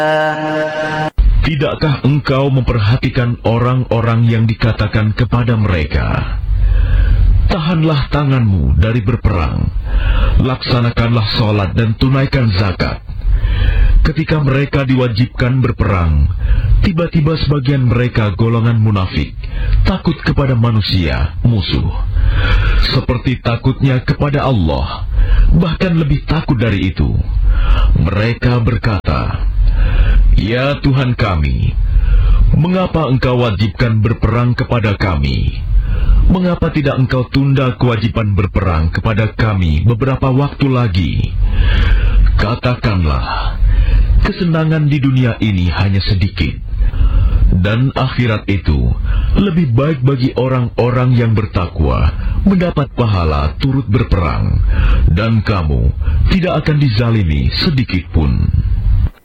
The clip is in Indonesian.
Tidakkah engkau memperhatikan orang-orang yang dikatakan kepada mereka, tahanlah tanganmu dari berperang, laksanakanlah sholat dan tunaikan zakat. Ketika mereka diwajibkan berperang, tiba-tiba sebagian mereka golongan munafik, takut kepada manusia, musuh, seperti takutnya kepada Allah, bahkan lebih takut dari itu. Mereka berkata, "Ya Tuhan kami, mengapa engkau wajibkan berperang kepada kami? Mengapa tidak engkau tunda kewajiban berperang kepada kami beberapa waktu lagi?" Katakanlah, kesenangan di dunia ini hanya sedikit, dan akhirat itu lebih baik bagi orang-orang yang bertakwa mendapat pahala turut berperang, dan kamu tidak akan dizalimi sedikit pun.